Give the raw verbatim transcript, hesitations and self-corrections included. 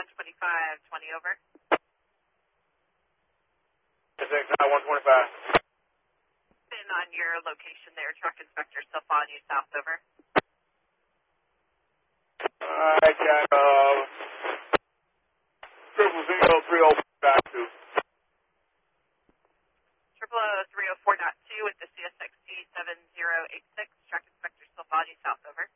one twenty-five twenty, over. S X I one twenty-five. Been on your location there, truck inspector still following you south, over. I got, uh, triple zero three oh dot two. Triple O three oh four dot two with the C S X T seven zero eight six, truck inspector still following you south, over.